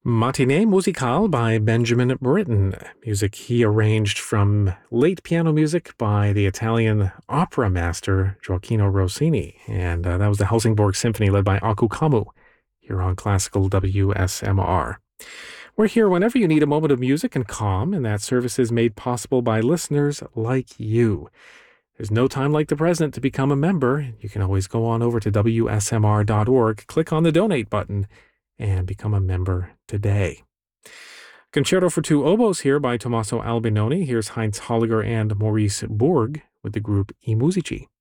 Matinee Musicale by Benjamin Britten. Music he arranged from late piano music by the Italian opera master Gioacchino Rossini. And that was the Helsingborg Symphony led by Aku Kammu here on Classical WSMR. We're here whenever you need a moment of music and calm, and that service is made possible by listeners like you. There's no time like the present to become a member. You can always go on over to WSMR.org, click on the donate button, and become a member today. Concerto for Two Oboes here by Tommaso Albinoni. Here's Heinz Holliger and Maurice Borg with the group I Musici.